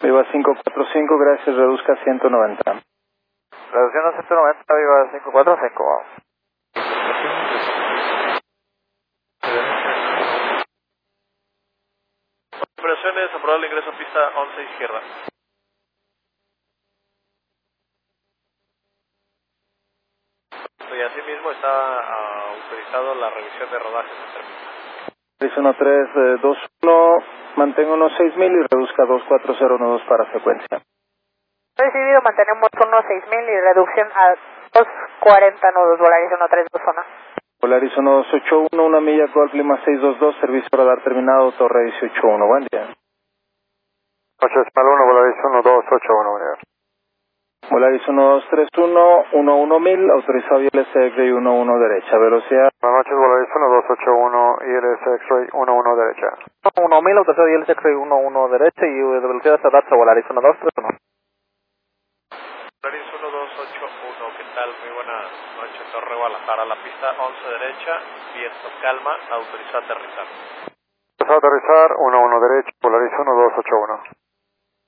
Viva 545, gracias, reduzca a 190. Reduciendo a 190, Viva 545. Operaciones, aprobar el ingreso a pista 11 izquierda. Y asimismo está autorizado la revisión de rodajes en términos. 1321, mantenga unos 6000 y reduzca a 24012 para frecuencia. Recibido, mantenemos unos 6000 y reducción a 240 nudos, Volaris 132 zona. Volaris 1281, una milla Golf Lima 622, servicio radar terminado, Torre 181, buen día. 8 decimal 1, Volaris 1281, buen día. Volaris 1231, 11000, autorizado ILS X-Ray 11 derecha, velocidad. Buenas noches, Volaris 1281, ILS X-Ray 11 derecha. 1000, autorizado ILS X-Ray 11 derecha y de velocidad hasta Datsa, Volaris 1231. Volaris 1281, ¿qué tal? Muy buenas noches, Torre Guadalajara, la pista 11 derecha, viento calma, autorizado a aterrizar. Autorizado a aterrizar, 11 derecha, Volaris 1281.